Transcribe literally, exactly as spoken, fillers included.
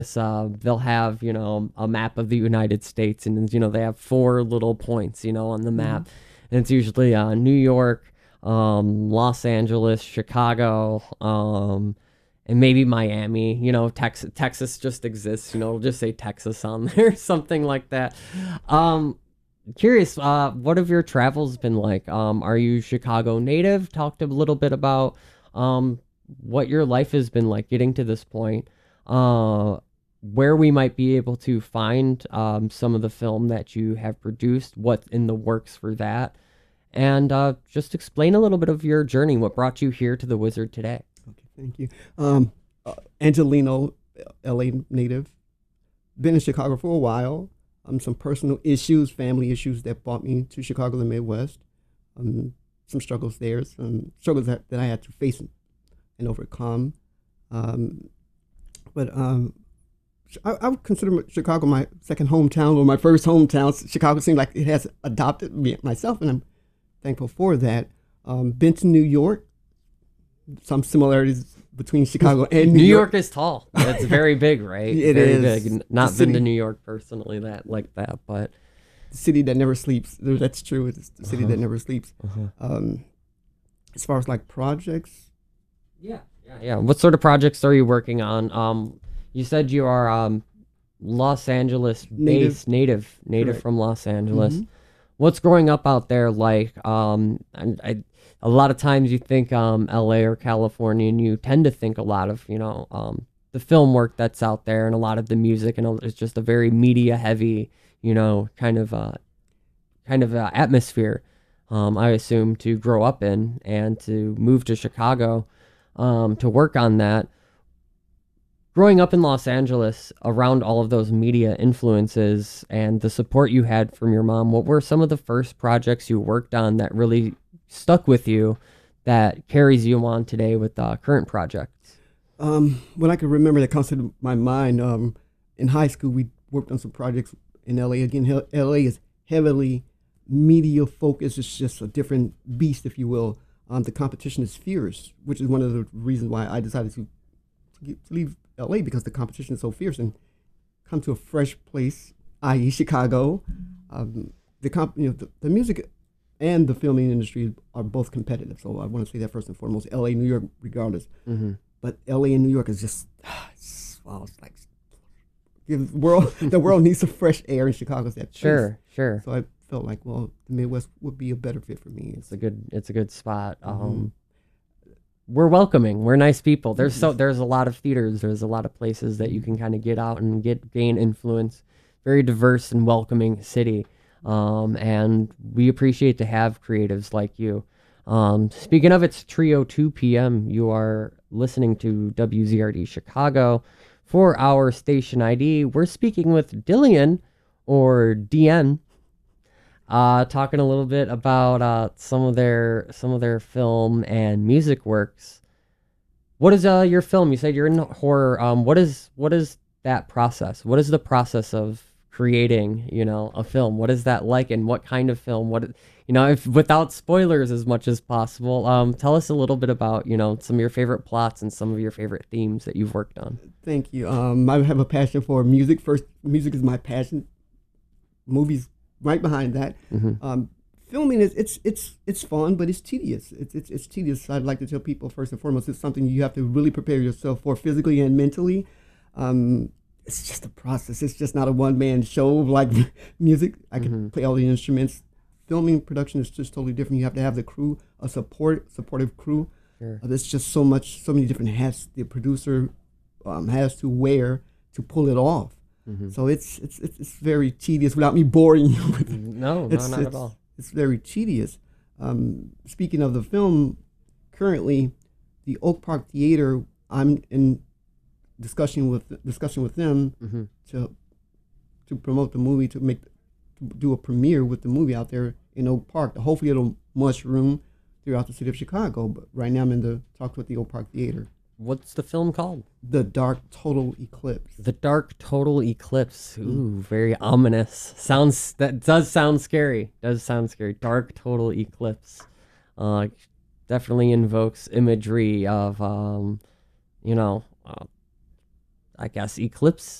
uh, they'll have, you know, a map of the United States, and, you know, they have four little points, you know, on the Hmm. map. And it's usually uh, New York, um, Los Angeles, Chicago, um, and maybe Miami. You know, Texas, Texas just exists. You know, it'll just say Texas on there, something like that. Um, Curious, uh, what have your travels been like? Um, are you Chicago native? Talked a little bit about um, what your life has been like getting to this point. Uh, where we might be able to find um, some of the film that you have produced, what's in the works for that, and uh, just explain a little bit of your journey, what brought you here to the Wizard today. Okay, thank you. Um, uh, Angelino, L A native. Been in Chicago for a while. Um, some personal issues, family issues that brought me to Chicago, the Midwest. Um, some struggles there, some struggles that, that I had to face and, and overcome. Um, but um, I, I would consider Chicago my second hometown or my first hometown. Chicago seemed like it has adopted me myself, and I'm thankful for that. Um, been to New York. Some similarities between Chicago and New, New York. York is tall. It's very big, right? It Very is big. the Not been to city, New York personally that like that, but the city that never sleeps. That's true. It's the city uh-huh, that never sleeps. uh-huh. Um, as far as like projects, Yeah, yeah, yeah. What sort of projects are you working on? Um, you said you are um Los Angeles native, based, native, native correct. from Los Angeles. Hmm. What's growing up out there like? Um, and I, a lot of times you think um L A or California, and you tend to think a lot of, you know, um the film work that's out there, and a lot of the music, and it's just a very media heavy, you know, kind of uh kind of uh, atmosphere. Um, I assume to grow up in and to move to Chicago, um, to work on that. Growing up in Los Angeles, around all of those media influences and the support you had from your mom, what were some of the first projects you worked on that really stuck with you, that carries you on today with uh, current projects? Um, what I can remember that comes to my mind, um, in high school, we worked on some projects in L A. Again, L A is heavily media focused. It's just a different beast, if you will. Um, the competition is fierce, which is one of the reasons why I decided to, to, get, to leave L A, because the competition is so fierce, and come to a fresh place, that is. Chicago. Um, the comp, you know, the, the music and the filming industry are both competitive. So I want to say that first and foremost. L A, New York, regardless. Mm-hmm. But L A and New York is just, it's, well, it's like the world. The world needs some fresh air, and Chicago's that place. Sure, sure. So I felt like, well, the Midwest would be a better fit for me. It's a good, it's a good spot. Mm-hmm. Um, we're welcoming. We're nice people. There's so Yes. there's a lot of theaters. There's a lot of places that you can kind of get out and get gain influence. Very diverse and welcoming city, um, and we appreciate to have creatives like you. Um, speaking of, it's three oh two p m. You are listening to W Z R D Chicago. For our station I D, we're speaking with Dillian, or D N, uh, talking a little bit about uh, some of their some of their film and music works. What is uh your film? You said you're in horror. Um, what is what is that process? What is the process of creating, you know, a film? What is that like, and what kind of film? What, you know, if without spoilers as much as possible, um, tell us a little bit about, you know, some of your favorite plots and some of your favorite themes that you've worked on. Thank you. Um, I have a passion for music. First, music is my passion. Movies right behind that. Mm-hmm. Um, filming is it's it's it's fun, but it's tedious. It's it's it's tedious. I'd like to tell people first and foremost, it's something you have to really prepare yourself for physically and mentally. Um, it's just a process. It's just not a one man show like music. I can Mm-hmm. play all the instruments. Filming production is just totally different. You have to have the crew, a support supportive crew. Sure. Uh, there's just so much, so many different hats the producer um, has to wear to pull it off. Mm-hmm. So it's it's it's it's very tedious without me boring you with it. No, no, It's not at it's all. it's very tedious. Um, speaking of the film, currently, the Oak Park Theater, I'm in discussion with discussion with them Mm-hmm. to to promote the movie, to make to do a premiere with the movie out there in Oak Park. Hopefully, it'll mushroom throughout the city of Chicago. But right now, I'm in the talks with the Oak Park Theater. What's the film called? The Dark Total Eclipse. The Dark Total Eclipse. Ooh, very ominous. Sounds that does sound scary. Does sound scary. Dark Total Eclipse. Uh, definitely invokes imagery of um, you know, uh, I guess, eclipse